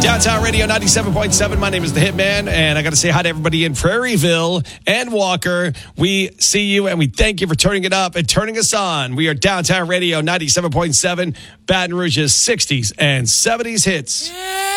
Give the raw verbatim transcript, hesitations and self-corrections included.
Downtown Radio ninety-seven point seven. My name is The Hitman, and I got to say hi to everybody in Prairieville and Walker. We see you, and we thank you for turning it up and turning us on. We are Downtown Radio ninety-seven point seven, Baton Rouge's sixties and seventies hits. Yeah.